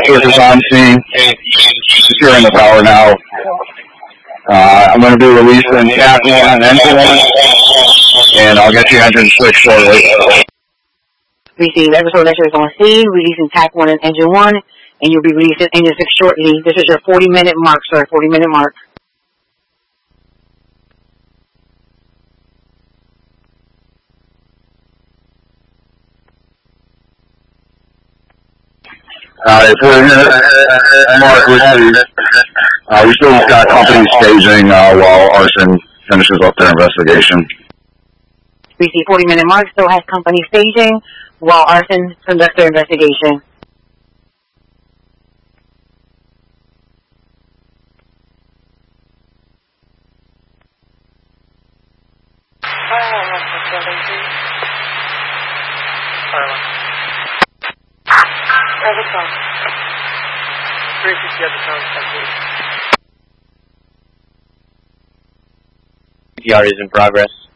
surface on scene. Securing the power now. I'm going to be releasing Cat 1 and Engine 1, and I'll get you Engine 6 shortly. Receive episode lecture is on scene, releasing TAC 1 and Engine 1, and you'll be releasing Engine 6 shortly. This is your 40-minute mark, sir, 40-minute mark. Mark, we still got company staging while Arson finishes up their investigation. We see 40-minute mark still has company staging while Arson conducts their investigation. CPR is in progress.